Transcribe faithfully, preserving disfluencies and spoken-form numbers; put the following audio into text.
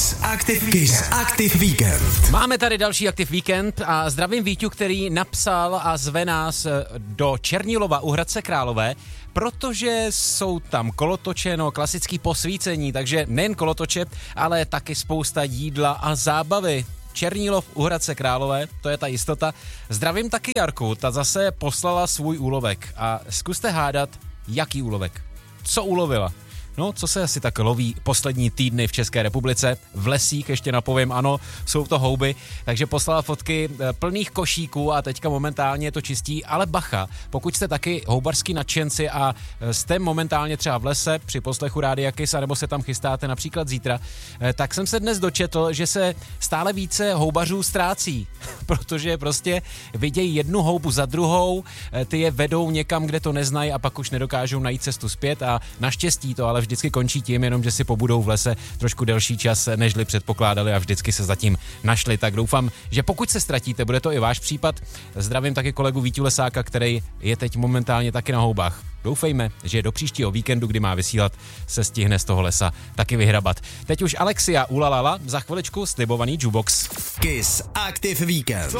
Kiss Active, Kiss Active Weekend. Máme tady další Active Weekend a zdravím Víťu, který napsal a zve nás do Černilova u Hradce Králové, protože jsou tam kolotoče, no klasický posvícení, takže nejen kolotoče, ale taky spousta jídla a zábavy. Černilov u Hradce Králové, to je ta jistota. Zdravím taky Jarku, ta zase poslala svůj úlovek a zkuste hádat, jaký úlovek. Co ulovila? No, co se asi tak loví poslední týdny v České republice? V lesích, ještě napovím, ano, jsou to houby, takže poslala fotky plných košíků a teďka momentálně to čistí, ale bacha, pokud jste taky houbarský nadšenci a jste momentálně třeba v lese při poslechu Rádia Kiss, anebo se tam chystáte například zítra, tak jsem se dnes dočetl, že se stále více houbařů ztrácí, protože prostě vidějí jednu houbu za druhou, ty je vedou někam, kde to neznají a pak už nedokážou najít cestu zpět a naštěstí to ale vždycky končí tím, jenom že si pobudou v lese trošku delší čas, nežli předpokládali a vždycky se zatím našli. Tak doufám, že pokud se ztratíte, bude to i váš případ. Zdravím taky kolegu Víťu Lesáka, který je teď momentálně taky na houbách. Doufejme, že do příštího víkendu, kdy má vysílat, se stihne z toho lesa taky vyhrabat. Teď už Alexia Ulalala, za chviličku slibovaný jukebox. Kiss Active Weekend.